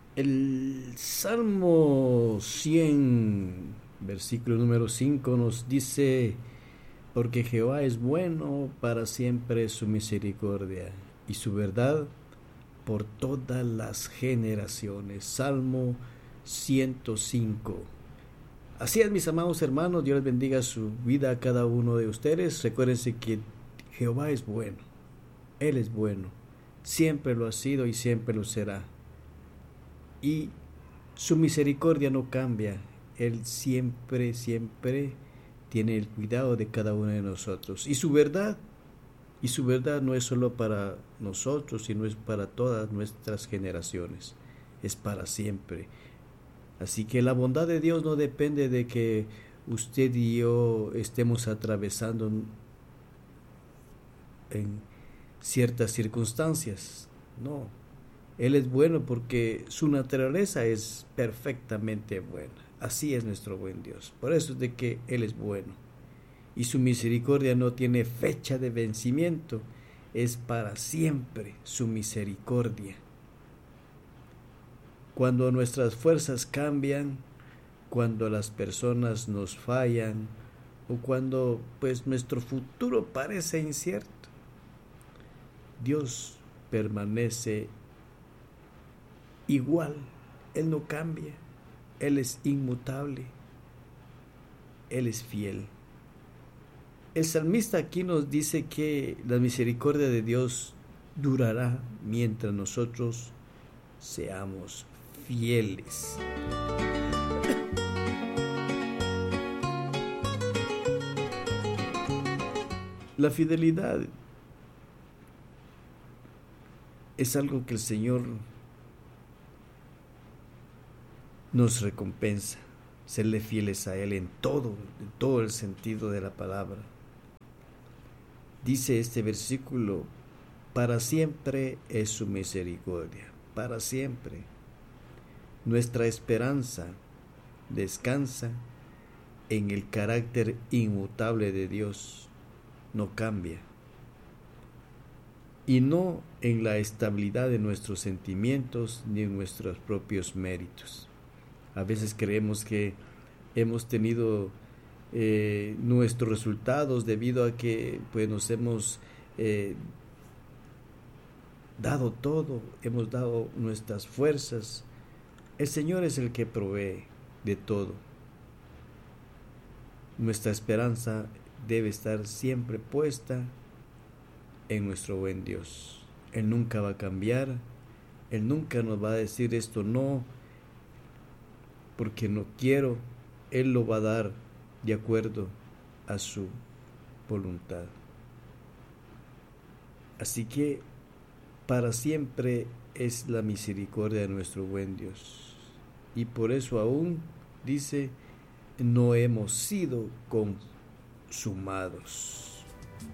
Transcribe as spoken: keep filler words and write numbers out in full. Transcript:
El Salmo cien, versículo número cinco nos dice, porque Jehová es bueno, para siempre su misericordia y su verdad por todas las generaciones. Salmo ciento cinco. Así es, mis amados hermanos, Dios les bendiga su vida a cada uno de ustedes. Recuérdense que Jehová es bueno, Él es bueno, siempre lo ha sido y siempre lo será. Y su misericordia no cambia, Él siempre, siempre tiene el cuidado de cada uno de nosotros. Y su verdad, y su verdad no es solo para nosotros, sino es para todas nuestras generaciones, es para siempre. Así que la bondad de Dios no depende de que usted y yo estemos atravesando en ciertas circunstancias. No, Él es bueno porque su naturaleza es perfectamente buena. Así es nuestro buen Dios. Por eso es de que Él es bueno. Y su misericordia no tiene fecha de vencimiento. Es para siempre su misericordia. Cuando nuestras fuerzas cambian, cuando las personas nos fallan o cuando pues nuestro futuro parece incierto, Dios permanece igual. Él no cambia, Él es inmutable, Él es fiel. El salmista aquí nos dice que la misericordia de Dios durará mientras nosotros seamos fieles. La fidelidad es algo que el Señor nos recompensa, serle fieles a Él en todo, en todo el sentido de la palabra. Dice este versículo, para siempre es su misericordia, para siempre. Nuestra esperanza descansa en el carácter inmutable de Dios, no cambia, y no en la estabilidad de nuestros sentimientos ni en nuestros propios méritos. A veces creemos que hemos tenido eh, nuestros resultados debido a que pues nos hemos eh, dado todo, hemos dado nuestras fuerzas. El Señor es el que provee de todo. Nuestra esperanza debe estar siempre puesta en nuestro buen Dios. Él nunca va a cambiar, Él nunca nos va a decir esto no, porque no quiero. Él lo va a dar de acuerdo a su voluntad. Así que para siempre es la misericordia de nuestro buen Dios. Y por eso aún dice, no hemos sido consumados.